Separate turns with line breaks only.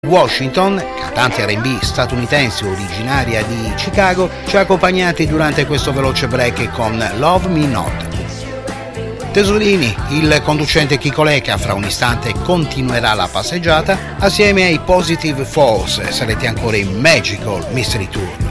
Washington, cantante R&B statunitense originaria di Chicago, ci ha accompagnati durante questo veloce break con Love Me Not. Tesolini, il conducente Chico Lecca fra un istante continuerà la passeggiata assieme ai Positive Force. Sarete ancora in Magical Mystery Tour.